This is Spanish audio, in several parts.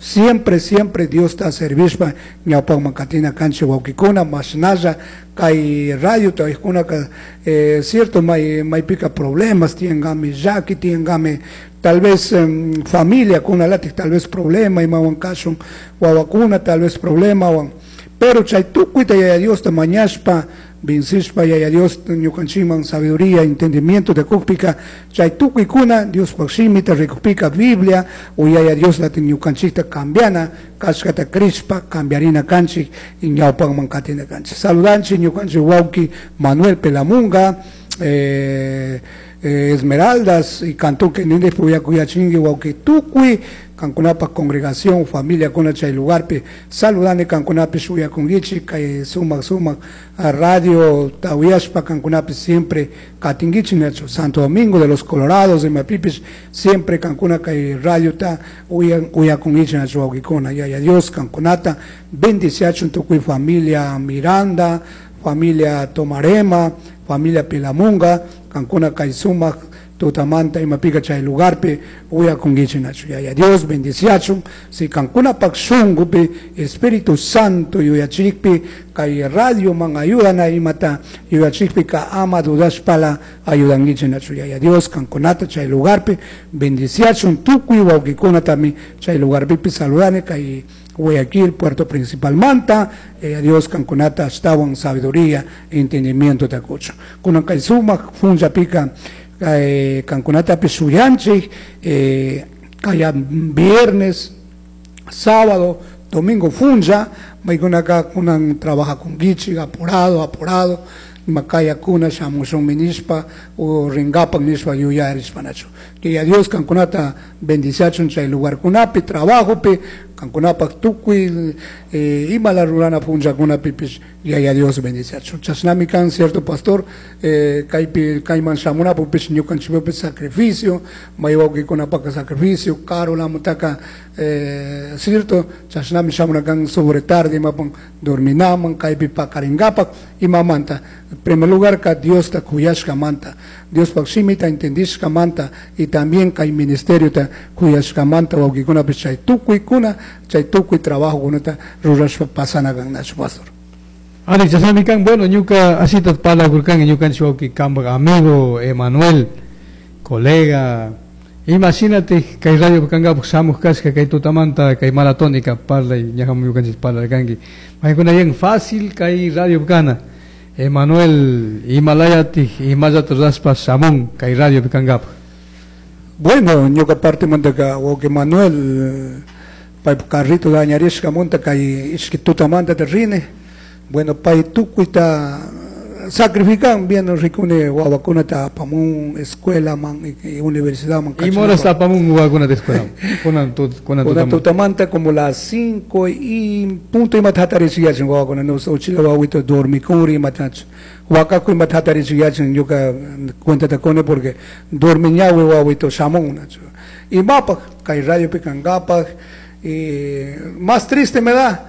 siempre Dios está a servir para ñaupa mancatina cancha huauquicona, más nada, hay radio, cierto, may pica problemas, tiengame yaqui, tiengame tal vez familia con la tal vez problema, y mawan caso, vacuna tal vez problema, pero chay tu cuita y a Dios te mañaspa, Vincishpa y a Dios ñucanchiman sabiduría, entendimiento de cúpica, chay tu cuicuna, Dios paximita, recupika Biblia, o ya a Dios la ñucanchita cambiana, cascata crispa, cambiarina canchi, y ñaupan mancatina canchi. Saludanchi, ñucanchi Wauki, Manuel Pelamunga, Esmeraldas, y cantó que ninde fuya cuyachingi, Wauki Tucui, Cancunapa congregación, familia con el chay lugar, saludane Cancunapi suya con gichi, que suma a radio, Tauyashpa, Cancunapi siempre, Catingichi, Santo Domingo de los Colorados, de Mapipis, siempre Cancuna, que radio ta, uya con gichi, Nachuaguicona, y a Dios, Cancunata, bendición tu familia Miranda, familia Tomarema, familia Pilamunga, Cancuna, Kaisuma, Tutamanta y mapica chay lugar pe uya con gichinacho ya Dios bendición si cancuna paxungu pe Espíritu Santo y chikpi kay radio man ayudan ahí mata y chikpi ka ama dudas pala ayudan gichinacho ya Dios cancunata chay lugar pe bendición tuku y wauquicona también chay lugar pe saludane kay Guayaquil, puerto principal Manta, Dios Cancunata estaban sabiduría e entendimiento de acucho con la kaisuma funja pica Cancunata Pesuyanchi, kaya viernes, sábado, domingo funja, Maigunaka kunan trabaja con Gichi, apurado, Macaya kuna shamushon minispa, o ringapa minispa yuyaris panacho. Que a Dios Cancunata bendición chay lugar kunapi, trabajo pe, Cancunapa tukui, imala rurana funja kunapi, y a Dios bendición. Chasnami can cierto pastor, Caiman Shamuna, pues Ñucan Chipepe sacrificio, Mayawaki Conapaka sacrificio, Caro la mutaca, cierto, Chasnami Shamuna can sobre tarde, Mapan dorminaman, Caipi Pacaringapak y Mamanta. En primer lugar, que Dios ta cuyashka manta, Dios paximita entendishka manta, y también que hay ministerio ta cuyashka manta, o que kuna chay tukui trabajo con esta rurashpa pasana ganacho pastor. Ani chasamikan bueno ñuka asitat pala kurkan ñukan chiwauki kamba amigo Emanuel colega imagínate kay radio kanga samus kaska kay tutamanta kay maratónica parla y ñahamu ñukan pala kangi may kuna yang fácil kay radio kana Emanuel Himalayati Himayat raspa samun kay radio kanga bueno ñuka parte manda o que Manuel pa carrito dañarisca monta kay iskitutamanta terrine. Bueno, pai tucuita sacrifican bien los ricune guavacuna ta pamun escuela man y universidad man. Y mora está pamun guavacuna de escuela. Con tutamanta como las 5 y punto y matatari siyachen guavacuna no ochila guavito dormicuri matach. Guacaco y matatari siyachen yuka cuenta ta cone porque dormiñawe guavito shamon nacho. Y mapa kai radio picangapa y más triste me da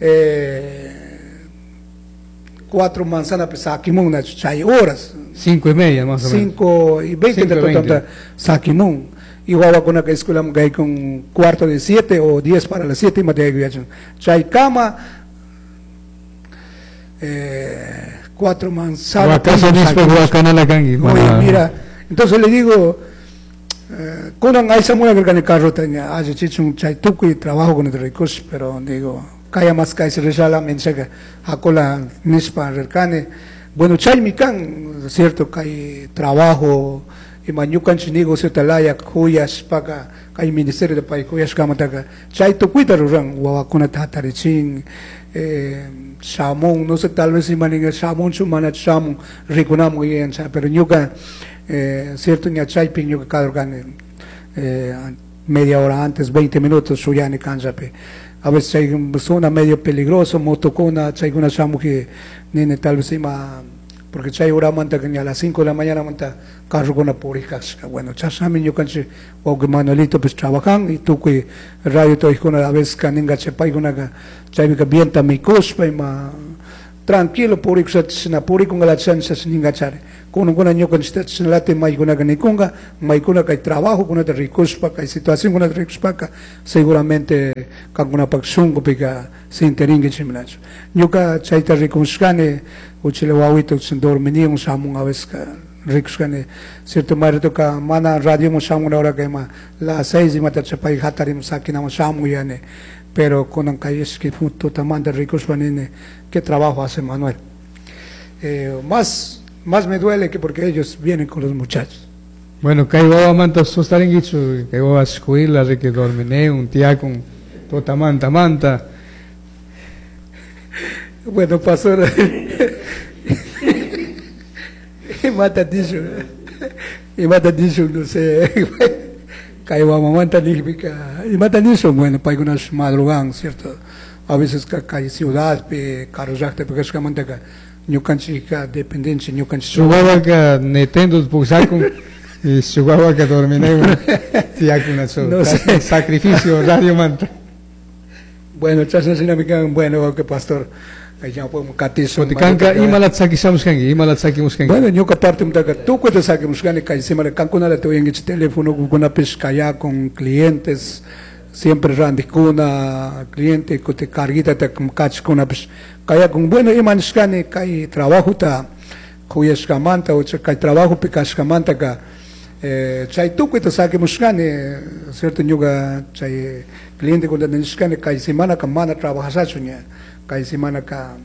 4 manzanas saquimón, chay horas. 5:30 más o menos. 5:20 de saquimón. Y guava con la escuela con cuarto de 7 o 10 para las 7 y materia chay cama 4 manzanas. Mira, entonces le digo con esa mujer que en el carro tenía hace chichun chay tuco y trabajo con el recurso, pero digo kaya mas kay resala mensaje hakola nispa recane bueno chay mikan cierto kay trabajo y mañukan chinigo se talaya kuyas paka kay ministerio de país kuyas kamataga chay to cuida ruran wawakuna tatarichin shamon no sé tal vez si maninga shamon chumana shamon rikunamo yen pero ñuka cierto ña chay pin ñuka kadorgane media hora antes 20 minutos suyane kanjape a veces hay una zona medio peligrosa, motocona, hay una chamo que nene tal vez ima, porque hay hora manta que a las 5 de la mañana manta carro con la poricas. Bueno, chasami yo canche o que Manuelito pues trabajan y tú que radio todo con a veces que ninga chepai con la chay que vienta mi cospa y ma tranquilo poricas na poricon la chance ninga chare. Con un año con este late mai con la mai con que trabajo con el recurso para situación con el recurso para seguramente kankuna paksungo pika sinteringi chimnacho nyuka chaita rikunskane uchile wawito dormini un samun aveska rikuskane cierto marito ka mana radio mo samun ahora que ma las 6 y mata chapai hatarim sakina mo samu yane pero con un calles que punto tamanda rikusvanene qué trabajo hace Manuel más me duele que porque ellos vienen con los muchachos. Bueno, kaiwa manta sostaringichu, kaiwa escuela de que dormine un tía con tota manta. Bueno, pastor, y mata dicho, no sé, kaiwa mamanta nihbika, y mata dicho, bueno, para algunas madrugan, ¿cierto? A veces hay ciudad, carojacte, porque es que manteca. Ñukanchika dependencia ñukanchika Sugawa netendo pusaku y sugawa que dormine tiakuna so no sé. Sacrificio radio manta. Bueno, chasna sinamikan bueno que pastor ya podemos catezo Potikanka imalatsaki samuskangi imalatsaki muskangi. bueno ñuka parte mutaka tú cuenta saque muscane kai semana kankuna la tuyen el teléfono con pescaya con clientes siempre randicuna cliente que te carguita te catch con una kaya kung bueno imanskane kay trabajo ta kuyaskamanta o kay trabajo pikaskamanta ka chay tukuito sake muskane cierto nyuga chay cliente con niskane kay semana ka mana trabajasacho nya kay semana ka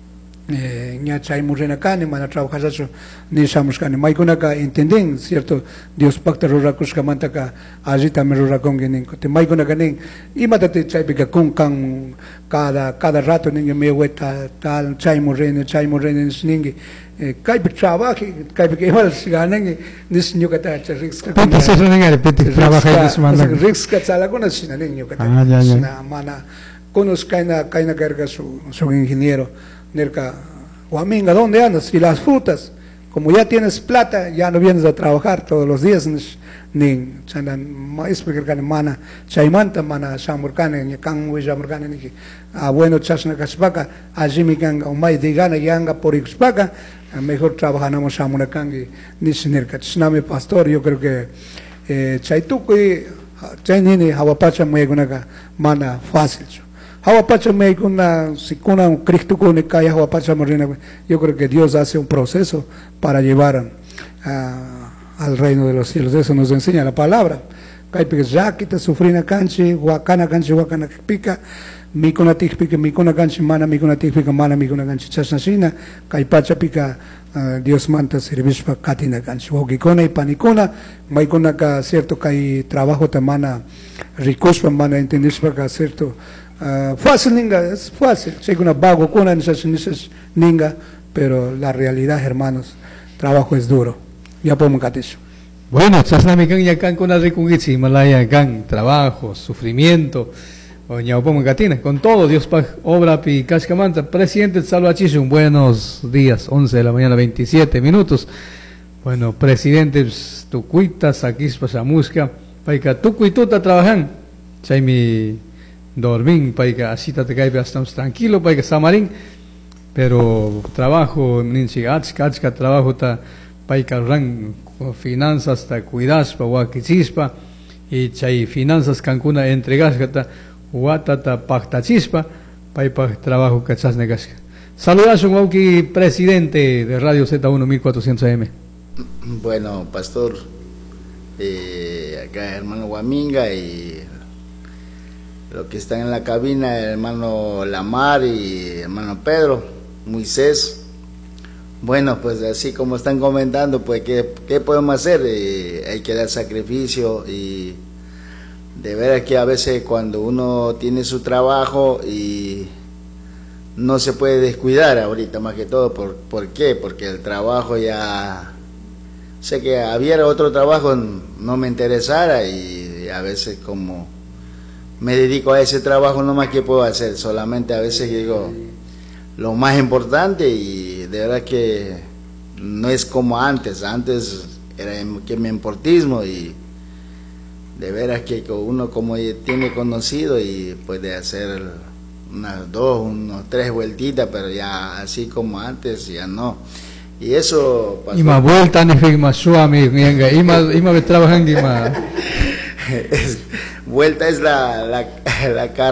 nya chay murena kane mana trabajasacho ni samuskane maikuna ka entenden cierto Dios pacta rurakuskamanta ka agita merurakongenin te maikuna kanin imatate chay pika kun kan cada rato niño me vuelta tal chay morene sningi kay trabaje kay que igual ganan nis niño kata riska Ponte se ninga peti trabaja y desmanda. riska tsala con sina niño kata sina mana conos kaina carga su ingeniero nerka Guaminga, ¿dónde andas? Y las frutas, como ya tienes plata, ya no vienes a trabajar todos los días, ni chanan mais porque mana chaimanta mana samurkane ni kan we samurkane ni bueno chasna kaspaka ajimi kan umay digana yanga por expaka mejor trabajamos samurakangi ni sinerka chname pastor yo creo que chaituki chainini hawapacha muegunaga mana fácil hawapacha mueguna sikuna Cristo con kaya hawapacha morena yo creo que Dios hace un proceso para llevar al reino de los cielos. Eso nos enseña la palabra. Kaipica yakita sufrina canchi, huacana pica, mikuna tikpica, mikuna canchi, mana mikuna tikpica, mana mikuna canchi, chasnasina, kaipacha pica, Dios manta servicio katina canchi, huakikona y panicona, maikona ka cierto kai trabajo tamana ricos mana entendés para cierto fácil ninga, es fácil, sé que una vago con ninga, pero la realidad, hermanos, trabajo es duro. Ya podemos catecho. Bueno, chasnamikan yakan con arrecungichi, Himalaya kan, trabajo, sufrimiento, o ñaupom gatina, con todo, Dios pa obra pi cascamanta. Presidente Salvachishun, buenos días, 11 de la mañana, 27 minutos. Bueno, presidente, tu cuitas, aquí es pasamusca, paika, tu cuituta trabajan, chaimi dormín, paika, así te cae, estamos tranquilo, paika, samarín, pero trabajo, ninchi, achka, trabajo, ta, paika, ran, finanzas, ta, cuidaspa, huakichispa, y chay finanzas cancuna entregas, ta, huatata, pactachispa, paipa, trabajo, cachas, negas. Saludos, un presidente de Radio Z1 1400 AM. Bueno, pastor, acá hermano Guaminga y los que están en la cabina, hermano Lamar y hermano Pedro, Moisés. Bueno, pues así como están comentando, pues ¿qué podemos hacer? Hay que dar sacrificio y de veras que a veces cuando uno tiene su trabajo y no se puede descuidar ahorita más que todo, ¿por qué? Porque el trabajo ya... Sé que hubiera otro trabajo no me interesara y a veces como me dedico a ese trabajo nomás que puedo hacer, solamente a veces digo lo más importante y de verdad que no es como antes era que me importismo y de veras que uno como tiene conocido y puede hacer unas 3 vueltitas, pero ya así como antes ya no. Y eso pasó. Ima vuelta ni figma suami mienga ima trabajando ima vuelta es la